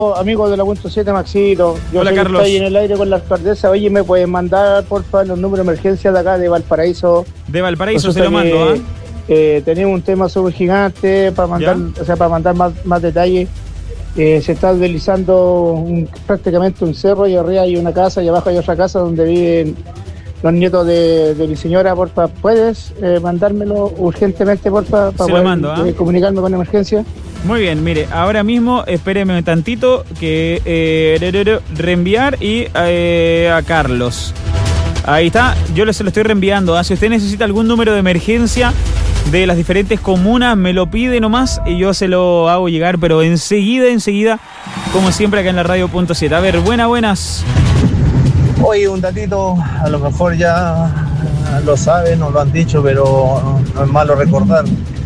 Amigo de la Punto 7, Maxito. Yo Hola, Carlos. Estoy en el aire con la alcaldesa. Oye, ¿me pueden mandar, por favor, los números de emergencia de acá, de Valparaíso? De Valparaíso Resulta se lo mando, tenemos un tema súper gigante para mandar, para mandar más detalles. Se está deslizando prácticamente un cerro, y arriba hay una casa y abajo hay otra casa donde viven los nietos de mi señora. Porfa, ¿puedes mandármelo urgentemente, porfa, para poder comunicarme con emergencia? Muy bien, mire, ahora mismo espéreme un tantito que reenviar y a Carlos. Ahí está, yo se lo estoy reenviando. Si usted necesita algún número de emergencia de las diferentes comunas, me lo pide nomás y yo se lo hago llegar, pero enseguida, como siempre acá en la Radio Punto 7. A ver, buenas. Oye, un datito, a lo mejor ya lo saben, nos lo han dicho, pero no es malo recordar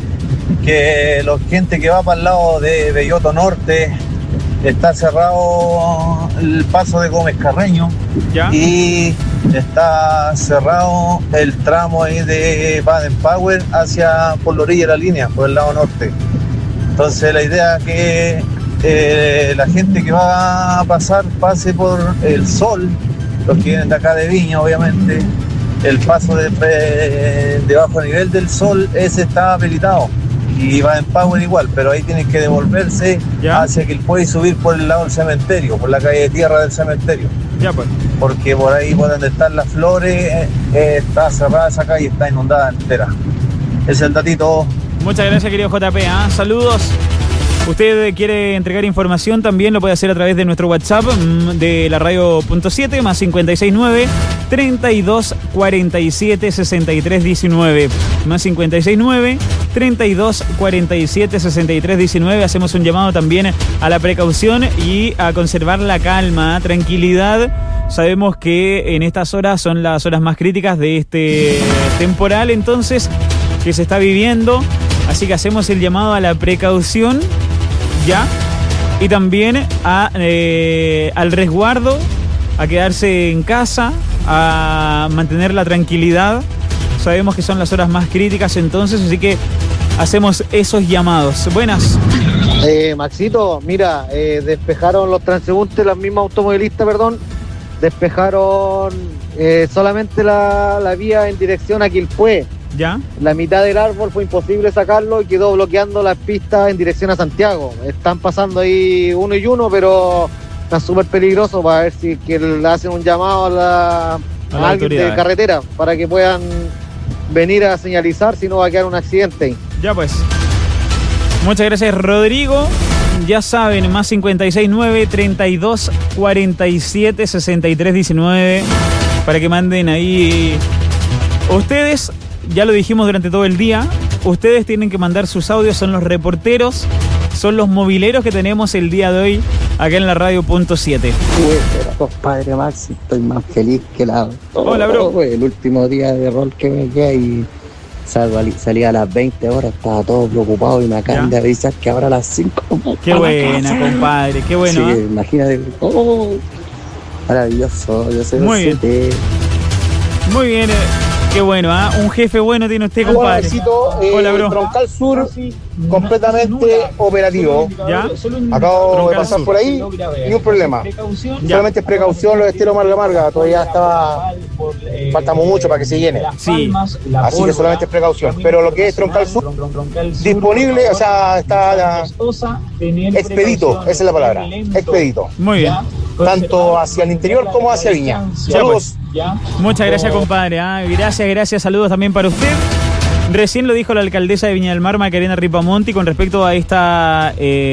que la gente que va para el lado de Belloto Norte está cerrado el paso de Gómez Carreño. ¿Ya? Y está cerrado el tramo ahí de Baden Powell por la orilla de la línea, por el lado norte. Entonces la idea es que la gente que va a pasar pase por el Sol, los que vienen de acá de Viña, obviamente. El paso de bajo nivel del Sol, ese está habilitado. Y va en Power igual, pero ahí tienen que devolverse hacia que él puede subir por el lado del cementerio, por la calle de tierra del cementerio. Ya pues. Porque por ahí, por donde están las flores, está cerrada esa calle, está inundada entera. Ese es el datito. Muchas gracias, querido JP. Saludos. Usted quiere entregar información, también lo puede hacer a través de nuestro WhatsApp de la Radio Punto 7, más 569 32 47 63 19, más 569 32 47 63 19. Hacemos un llamado también a la precaución y a conservar la calma, tranquilidad. Sabemos que en estas horas son las horas más críticas de este temporal, entonces, que se está viviendo. Así que hacemos el llamado a la precaución, ¿ya? Y también al resguardo, a quedarse en casa, a mantener la tranquilidad. Sabemos que son las horas más críticas entonces, así que hacemos esos llamados. Buenas. Maxito, mira, despejaron los transeúntes, las mismas automovilistas, despejaron solamente la vía en dirección a Quilpué. ¿Ya? La mitad del árbol fue imposible sacarlo y quedó bloqueando las pistas en dirección a Santiago. Están pasando ahí uno y uno, pero está súper peligroso, para ver si le hacen un llamado a alguien de carretera para que puedan venir a señalizar, si no va a quedar un accidente. Ya pues. Muchas gracias, Rodrigo. Ya saben, más 569 32 47 63 19 para que manden ahí. Ustedes, ya lo dijimos durante todo el día, ustedes tienen que mandar sus audios, son los reporteros, son los mobileros que tenemos el día de hoy acá en la Radio Punto 7. Compadre Maxi, estoy más feliz que la... Hola, bro. El último día de rol que me quedé y salí a las 20 horas, estaba todo preocupado y me acaban de avisar que ahora a las 5. Qué buena, compadre, qué bueno. Sí, imagínate. Maravilloso, yo sé. Muy bien. Muy bien. Qué bueno, un jefe bueno tiene usted, compadre. Hola, bro. Troncal Sur completamente operativo. ¿Ya? Acabo de pasar por ahí, ningún problema. Solamente es precaución, los esteros Marga, todavía faltamos mucho para que se llene. Sí. Así que solamente es precaución. Pero lo que es Troncal Sur, disponible, o sea, está expedito, esa es la palabra, expedito. Muy bien. Tanto hacia el interior como hacia Viña. Saludos. Muchas gracias, compadre. Gracias, saludos también para usted. Recién lo dijo la alcaldesa de Viña del Mar, Macarena Ripamonti, con respecto a esta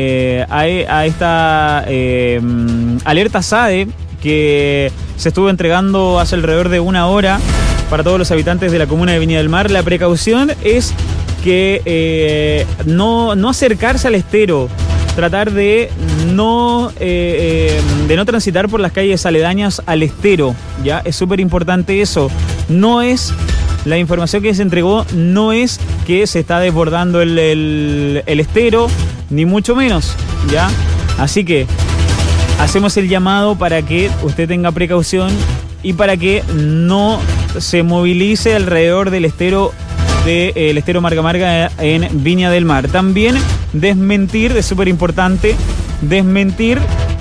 alerta SADE que se estuvo entregando hace alrededor de una hora para todos los habitantes de la comuna de Viña del Mar. La precaución es que no acercarse al estero, tratar de no transitar por las calles aledañas al estero, ¿ya? Es súper importante eso. No es... La información que se entregó no es que se está desbordando el estero, ni mucho menos, ¿ya? Así que hacemos el llamado para que usted tenga precaución y para que no se movilice alrededor del estero el estero Marga en Viña del Mar. También desmentir, es súper importante, desmentir